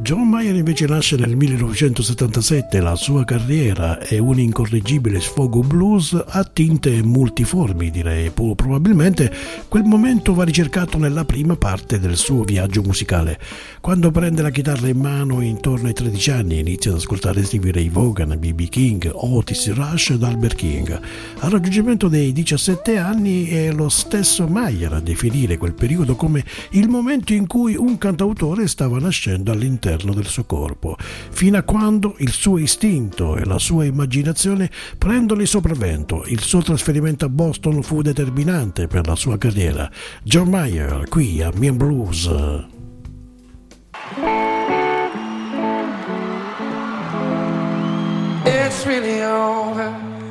John Mayer invece nasce nel 1977, la sua carriera è un incorreggibile sfogo blues a tinte multiformi, direi. Probabilmente quel momento va ricercato nella prima parte del suo viaggio musicale, quando prende la chitarra in mano intorno ai 13 anni, inizia ad ascoltare Stevie Ray Vaughan, B.B. King, Otis Rush ed Albert King. Al raggiungimento dei 17 anni è lo stesso Mayer a definire quel periodo come il momento in cui un cantautore stava nascendo all'interno del suo corpo, fino a quando il suo istinto e la sua immaginazione prendono il sopravvento. Il suo trasferimento a Boston fu determinante per la sua carriera. John Mayer, qui a Me and Blues. It's really over.